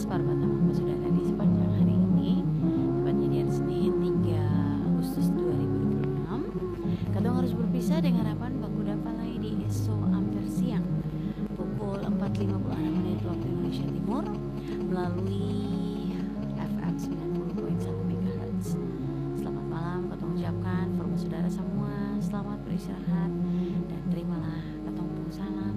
para Bapak Saudara di sepanjang hari ini, tepatnya di hari Senin 3 Agustus 2026. Katong harus berpisah dengan harapan baku palai di esok hampir siang pukul 4.56 waktu Indonesia Timur melalui FM 90.1 MHz. Selamat malam katong ucapkan para saudara semua, selamat beristirahat dan terimalah katong pun salam